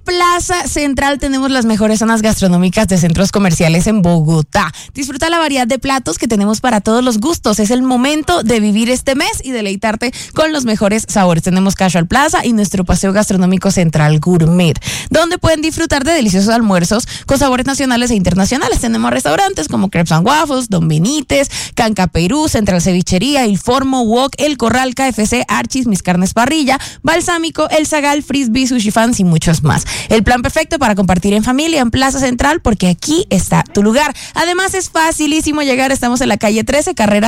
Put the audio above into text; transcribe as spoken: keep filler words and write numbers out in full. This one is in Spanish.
Plaza Central tenemos las mejores zonas gastronómicas de centros comerciales en Bogotá. Disfruta la variedad de platos que tenemos para todos los gustos. Es el momento de vivir este mes y deleitarte con los mejores sabores. Tenemos Casual Plaza y nuestro paseo gastronómico Central Gourmet, donde pueden disfrutar de deliciosos almuerzos con sabores nacionales e internacionales. Tenemos restaurantes como Crepes and Waffles, Don Benítez, Canca Perú, Central Cevichería, El Formo, Wok, El Corral, K F C, Archis, Mis Carnes Parrilla, Balsámico, El Zagal, Frisbee, Sushi Fans y muchos más. El plan perfecto para compartir en familia en Plaza Central, porque aquí está tu lugar. Además es facilísimo llegar. Estamos en la calle trece, carrera